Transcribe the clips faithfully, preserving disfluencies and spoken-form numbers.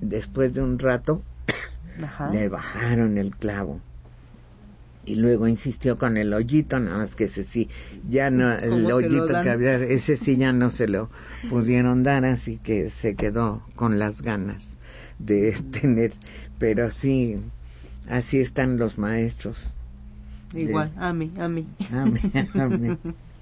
después de un rato, Ajá. le bajaron el clavo. Y luego insistió con el hoyito, nada más que ese sí, ya no, el hoyito que había, ese sí ya no se lo pudieron dar, así que se quedó con las ganas de tener, pero sí, así están los maestros. Igual, de, a mí, a mí. A mí, a mí.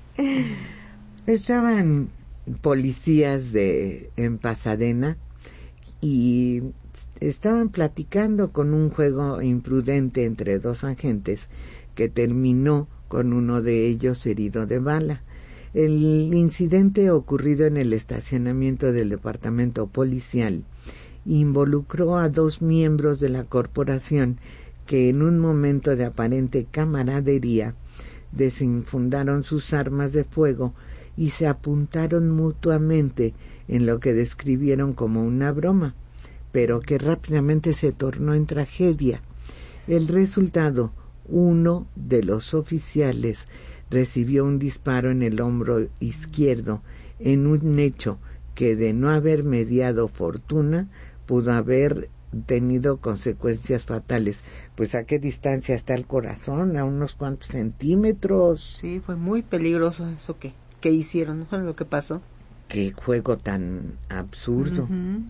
Estaban policías de en Pasadena y estaban platicando con un juego imprudente entre dos agentes que terminó con uno de ellos herido de bala. El incidente ocurrido en el estacionamiento del departamento policial involucró a dos miembros de la corporación que en un momento de aparente camaradería desenfundaron sus armas de fuego y se apuntaron mutuamente en lo que describieron como una broma, pero que rápidamente se tornó en tragedia. El resultado, uno de los oficiales recibió un disparo en el hombro izquierdo en un hecho que, de no haber mediado fortuna, pudo haber tenido consecuencias fatales. Pues ¿a qué distancia está el corazón? A unos cuantos centímetros. Sí, fue muy peligroso eso que, que hicieron, ¿no? Lo que pasó. Qué juego tan absurdo. Uh-huh.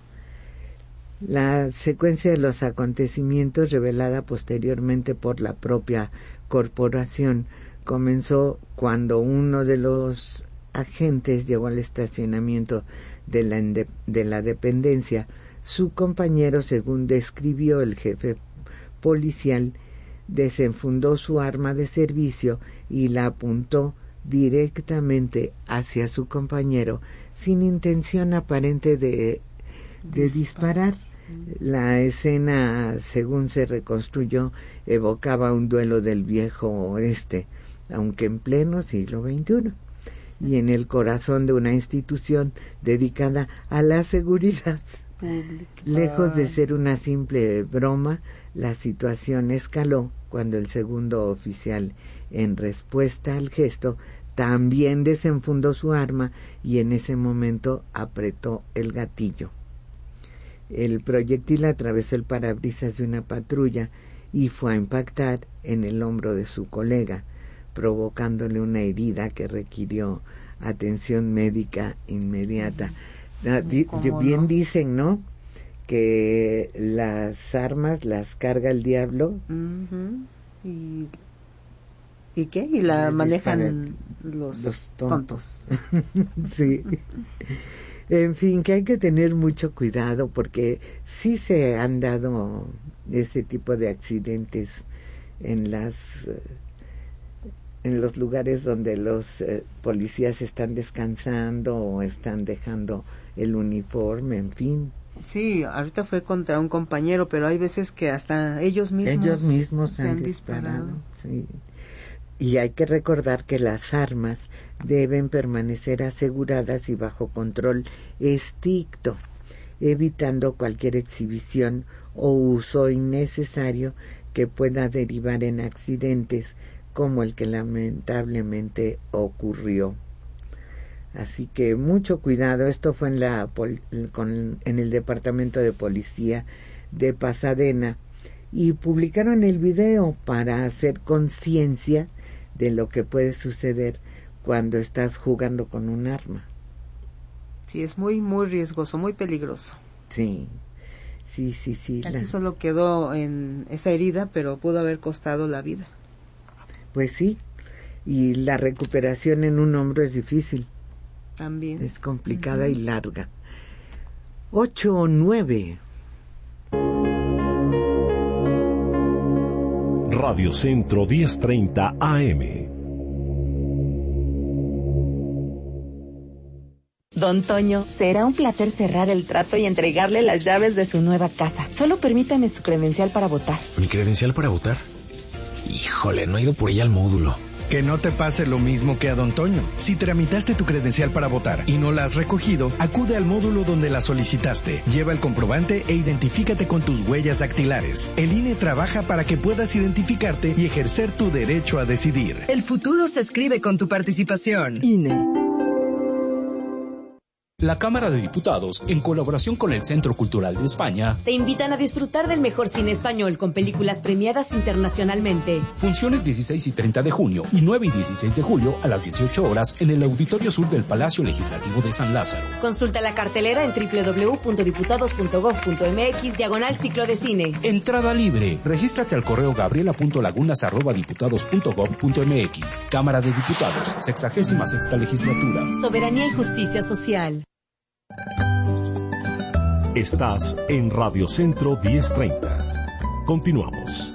La secuencia de los acontecimientos, revelada posteriormente por la propia corporación, comenzó cuando uno de los agentes llegó al estacionamiento de la, de la dependencia. Su compañero, según describió el jefe policial, desenfundó su arma de servicio y la apuntó directamente hacia su compañero, sin intención aparente de, de disparar. La escena, según se reconstruyó, evocaba un duelo del viejo oeste, aunque en pleno siglo veintiuno, y en el corazón de una institución dedicada a la seguridad. Lejos de ser una simple broma, la situación escaló cuando el segundo oficial, en respuesta al gesto, también desenfundó su arma y en ese momento apretó el gatillo. El proyectil atravesó el parabrisas de una patrulla y fue a impactar en el hombro de su colega, provocándole una herida que requirió atención médica inmediata. Bien no? Dicen, ¿no?, que las armas las carga el diablo. Uh-huh. ¿Y, ¿Y qué? Y la les manejan los, los tontos. tontos. Sí. En fin, que hay que tener mucho cuidado porque sí se han dado ese tipo de accidentes en las en los lugares donde los eh, policías están descansando o están dejando el uniforme, en fin. Sí, ahorita fue contra un compañero, pero hay veces que hasta ellos mismos, ellos mismos se han, han disparado. disparado. Sí. Y hay que recordar que las armas deben permanecer aseguradas y bajo control estricto, evitando cualquier exhibición o uso innecesario que pueda derivar en accidentes como el que lamentablemente ocurrió. Así que mucho cuidado. Esto fue en la con, en el departamento de policía de Pasadena, y publicaron el video para hacer conciencia de lo que puede suceder cuando estás jugando con un arma. Sí, es muy muy riesgoso, muy peligroso. Sí, sí, sí, sí. Aquí la... solo quedó en esa herida, pero pudo haber costado la vida. Pues sí, y la recuperación en un hombro es difícil. También. Es complicada uh-huh. y larga. Ocho o nueve. Radio Centro diez treinta A M. Don Toño, será un placer cerrar el trato y entregarle las llaves de su nueva casa. Solo permítame su credencial para votar. ¿Mi credencial para votar? Híjole, no he ido por ella al módulo. Que no te pase lo mismo que a Don Toño. Si tramitaste tu credencial para votar y no la has recogido, acude al módulo donde la solicitaste. Lleva el comprobante e identifícate con tus huellas dactilares. El I N E trabaja para que puedas identificarte y ejercer tu derecho a decidir. El futuro se escribe con tu participación. I N E. La Cámara de Diputados, en colaboración con el Centro Cultural de España, te invitan a disfrutar del mejor cine español con películas premiadas internacionalmente. Funciones dieciséis y treinta de junio y nueve y dieciséis de julio a las dieciocho horas en el Auditorio Sur del Palacio Legislativo de San Lázaro. Consulta la cartelera en doble u doble u doble u punto diputados punto gob punto eme equis diagonal ciclo de cine. Entrada libre. Regístrate al correo gabriela punto lagunas arroba diputados punto gob punto eme equis. Cámara de Diputados, sexagésima sexta legislatura. Soberanía y justicia social. Estás en Radio Centro diez treinta. Continuamos.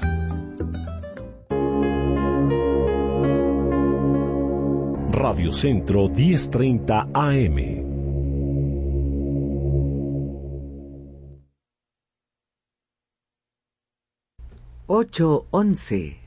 Radio Centro diez treinta A M. ocho once.